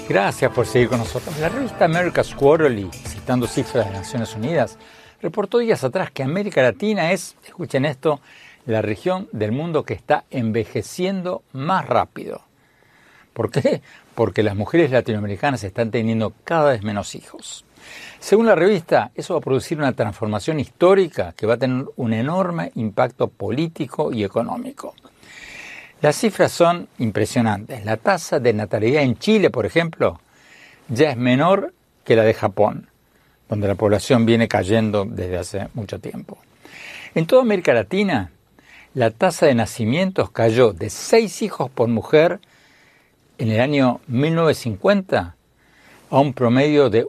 Gracias por seguir con nosotros. La revista America's Quarterly, citando cifras de las Naciones Unidas, reportó días atrás que América Latina es, escuchen esto, la región del mundo que está envejeciendo más rápido. ¿Por qué? Porque las mujeres latinoamericanas están teniendo cada vez menos hijos. Según la revista, eso va a producir una transformación histórica que va a tener un enorme impacto político y económico. Las cifras son impresionantes. La tasa de natalidad en Chile, por ejemplo, ya es menor que la de Japón, donde la población viene cayendo desde hace mucho tiempo. En toda América Latina, la tasa de nacimientos cayó de 6 hijos por mujer en el año 1950 a un promedio de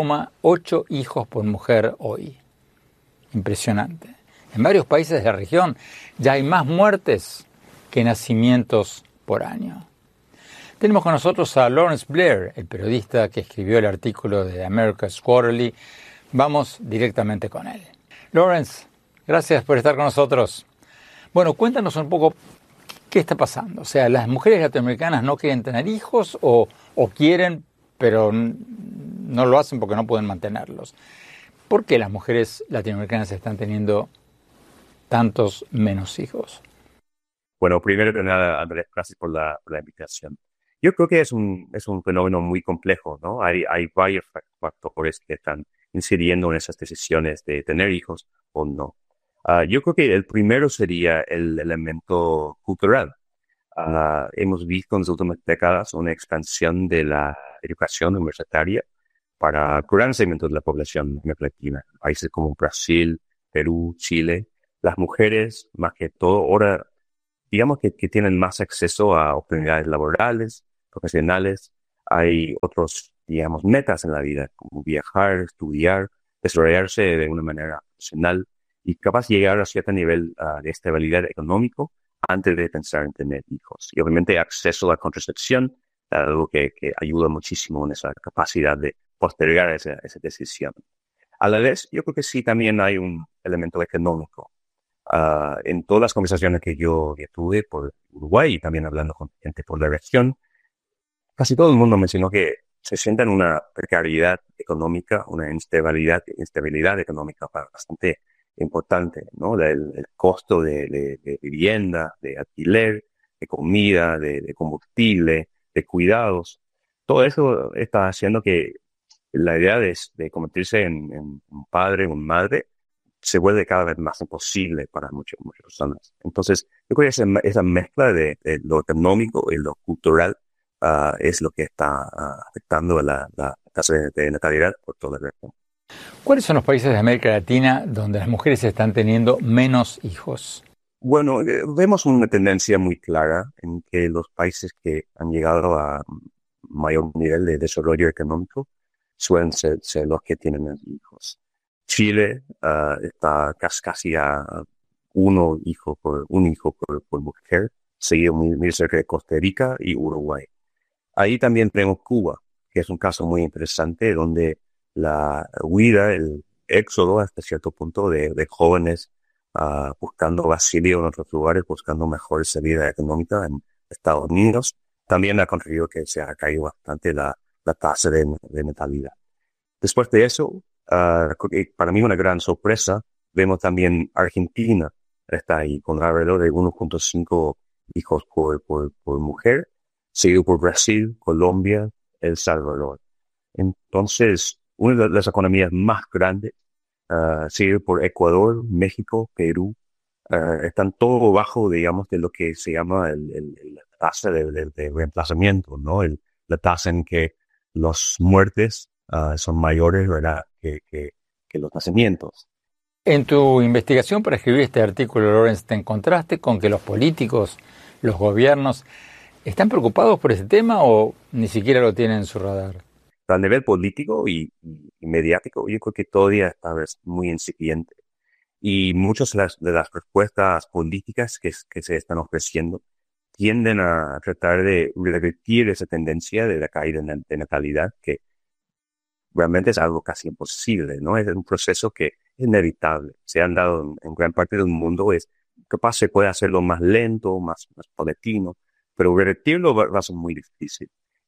1,8 hijos por mujer hoy. Impresionante. En varios países de la región ya hay más muertes que nacimientos por año. Tenemos con nosotros a Lawrence Blair, el periodista que escribió el artículo de America's Quarterly. Vamos directamente con él. Lawrence, gracias por estar con nosotros. Bueno, cuéntanos un poco qué está pasando. O sea, ¿las mujeres latinoamericanas no quieren tener hijos o quieren, pero no lo hacen porque no pueden mantenerlos? ¿Por qué las mujeres latinoamericanas están teniendo tantos menos hijos? Bueno, primero de nada, Andrés, gracias por la invitación. Yo creo que es un fenómeno muy complejo, ¿no? Hay varios factores que están incidiendo en esas decisiones de tener hijos o no. Yo creo que el primero sería el elemento cultural. Hemos visto en las últimas décadas una expansión de la educación universitaria para gran segmento de la población latina. Países como Brasil, Perú, Chile. Las mujeres, más que todo, ahora digamos que tienen más acceso a oportunidades laborales, profesionales. Hay otros, digamos, metas en la vida, como viajar, estudiar, desarrollarse de una manera profesional y capaz llegar a cierto nivel de estabilidad económico antes de pensar en tener hijos. Y obviamente acceso a la contracepción, algo que ayuda muchísimo en esa capacidad de postergar esa decisión. A la vez, yo creo que sí también hay un elemento económico. En todas las conversaciones que yo tuve por Uruguay y también hablando con gente por la región, casi todo el mundo mencionó que se sienta en una precariedad económica, una instabilidad económica bastante importante, ¿no? El costo de vivienda, de alquiler, de comida, de combustible, de cuidados. Todo eso está haciendo que la idea de convertirse en un padre, una madre, se vuelve cada vez más imposible para muchas personas. Entonces, yo creo que esa mezcla de lo económico y lo cultural es lo que está afectando la tasa de natalidad por toda la región. ¿Cuáles son los países de América Latina donde las mujeres están teniendo menos hijos? Bueno, vemos una tendencia muy clara en que los países que han llegado a mayor nivel de desarrollo económico suelen ser los que tienen más hijos. Chile está casi a un hijo por mujer, seguido muy cerca de Costa Rica y Uruguay. Ahí también tenemos Cuba, que es un caso muy interesante donde la huida, el éxodo hasta cierto punto de jóvenes buscando asilo en otros lugares, buscando mejor salida económica en Estados Unidos, también ha contribuido que se ha caído bastante la tasa de natalidad. Después de eso, para mí una gran sorpresa, vemos también Argentina, está ahí con alrededor de 1.5 hijos por mujer, seguido por Brasil, Colombia, El Salvador. Entonces, una de las economías más grandes, seguido por Ecuador, México, Perú, están todo bajo, digamos, de lo que se llama la tasa de reemplazamiento, ¿no? La tasa en que las muertes son mayores, ¿verdad?, que los nacimientos. En tu investigación para escribir este artículo, Lawrence, ¿te encontraste con que los políticos, los gobiernos, están preocupados por ese tema o ni siquiera lo tienen en su radar? A nivel político y mediático, yo creo que todavía está muy incipiente. Y muchas de las respuestas políticas que se están ofreciendo tienden a tratar de revertir esa tendencia de la caída de natalidad, que realmente es algo casi imposible, ¿no? Es un proceso que es inevitable. Se han dado en gran parte del mundo, es capaz se puede hacerlo más lento, más paulatino, pero revertirlo va a ser muy difícil.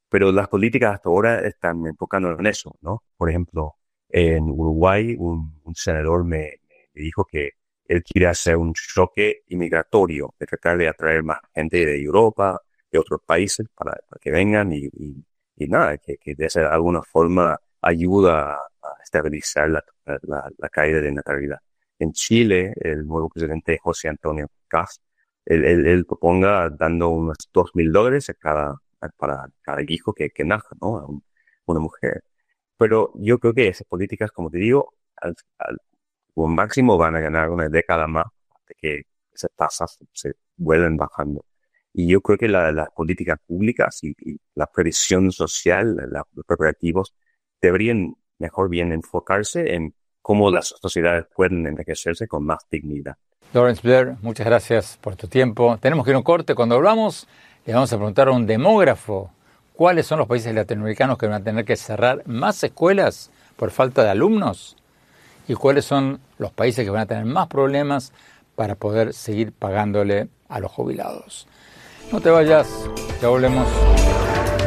pero las políticas hasta ahora están enfocando en eso, ¿no? Por ejemplo, en Uruguay, un senador me dijo que él quiere hacer un choque inmigratorio, de tratar de atraer más gente de Europa, de otros países, para que vengan y nada, que de esa alguna forma ayuda a estabilizar la caída de natalidad. En Chile, el nuevo presidente José Antonio Kast, él proponga dando unos $2,000 para cada hijo que nazca, ¿no? Una mujer. Pero yo creo que esas políticas, como te digo, al máximo van a ganar una década más de que esas tasas se vuelven bajando. Y yo creo que las políticas públicas y la previsión social, los preparativos, deberían mejor bien enfocarse en cómo las sociedades pueden enriquecerse con más dignidad. Lawrence Blair, muchas gracias por tu tiempo. Tenemos que ir a un corte. Cuando volvamos, le vamos a preguntar a un demógrafo cuáles son los países latinoamericanos que van a tener que cerrar más escuelas por falta de alumnos y cuáles son los países que van a tener más problemas para poder seguir pagándole a los jubilados. No te vayas, ya volvemos.